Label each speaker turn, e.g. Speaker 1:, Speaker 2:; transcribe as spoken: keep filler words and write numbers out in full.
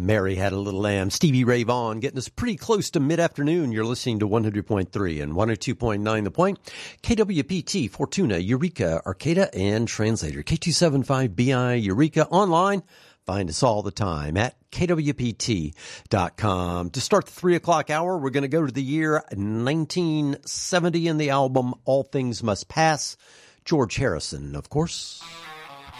Speaker 1: Mary Had a Little Lamb. Stevie Ray Vaughan getting us pretty close to mid-afternoon. You're listening to one hundred point three and one oh two point nine The Point. K W P T, Fortuna, Eureka, Arcata, and Translator. K two seventy-five B I, Eureka. Online, find us all the time at K W P T dot com. To start the three o'clock hour, we're going to go to the year nineteen seventy in the album All Things Must Pass. George Harrison, of course.